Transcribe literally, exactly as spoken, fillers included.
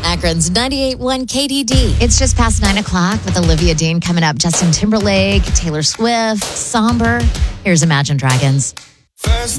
Akron's ninety-eight point one K D D. It's just past nine o'clock with Olivia Dean coming up. Justin Timberlake, Taylor Swift, Somber. Here's Imagine Dragons. First